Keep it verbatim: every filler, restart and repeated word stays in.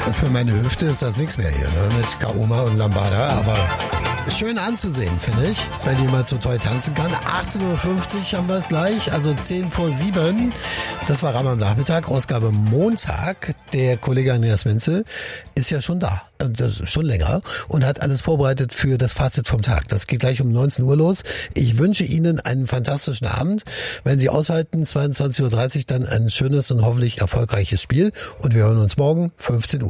Und für meine Hüfte ist das nichts mehr hier, ne? Mit Kaoma und Lambada, aber schön anzusehen, finde ich, wenn jemand so toll tanzen kann. achtzehn Uhr fünfzig haben wir es gleich, also zehn vor sieben. Das war Ram am Nachmittag, Ausgabe Montag. Der Kollege Andreas Menzel ist ja schon da, das ist schon länger, und hat alles vorbereitet für das Fazit vom Tag. Das geht gleich um neunzehn Uhr los. Ich wünsche Ihnen einen fantastischen Abend. Wenn Sie aushalten, zweiundzwanzig Uhr dreißig dann ein schönes und hoffentlich erfolgreiches Spiel. Und wir hören uns morgen, fünfzehn Uhr.